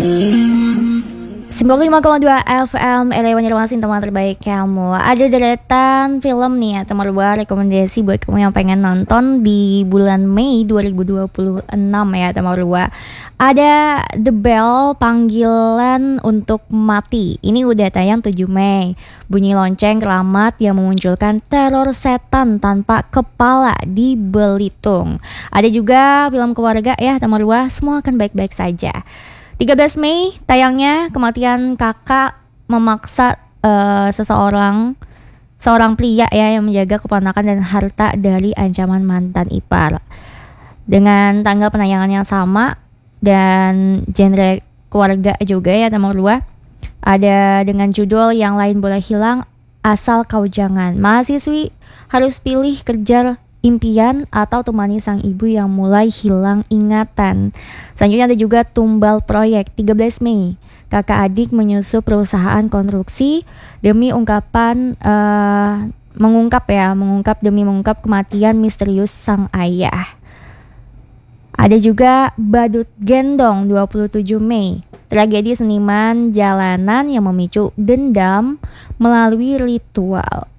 95,2 FM Elewan Irmasin, teman terbaik kamu. Ada deretan film nih ya teman, rekomendasi buat kamu yang pengen nonton di bulan Mei 2026 ya teman. Ada The Bell, Panggilan Untuk Mati. Ini udah tayang 7 Mei. Bunyi lonceng keramat yang memunculkan teror setan tanpa kepala di Belitung. Ada juga film keluarga ya teman, semua akan baik-baik saja. 13 Mei tayangnya Kematian Kakak Memaksa seorang pria ya yang menjaga keponakan dan harta dari ancaman mantan ipar. Dengan tanggal penayangan yang sama dan genre keluarga juga ya teman dua. Ada dengan judul Yang Lain Boleh Hilang Asal Kau Jangan. Mahasiswi harus pilih kejar impian atau temani sang ibu yang mulai hilang ingatan. Selanjutnya ada juga Tumbal Proyek 13 Mei. Kakak adik menyusup perusahaan konstruksi demi mengungkap kematian misterius sang ayah. Ada juga Badut Gendong 27 Mei. Tragedi seniman jalanan yang memicu dendam melalui ritual.